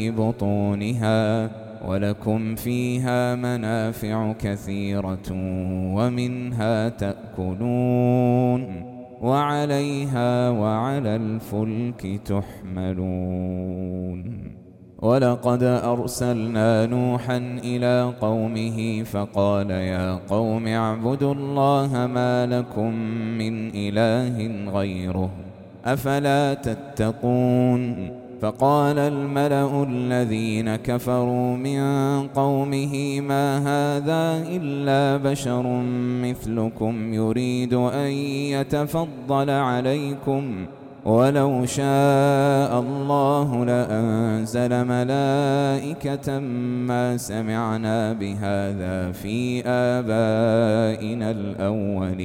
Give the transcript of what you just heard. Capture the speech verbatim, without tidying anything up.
بطونها ولكم فيها منافع كثيرة ومنها تأكلون وعليها وعلى الفلك تحملون. ولقد أرسلنا نوحا إلى قومه فقال يا قوم اعبدوا الله ما لكم من إله غيره أفلا تتقون. فقال الملأ الذين كفروا من قومه ما هذا إلا بشر مثلكم يريد أن يتفضل عليكم ولو شاء الله لأنزل ملائكة ما سمعنا بهذا في آبائنا الأولين.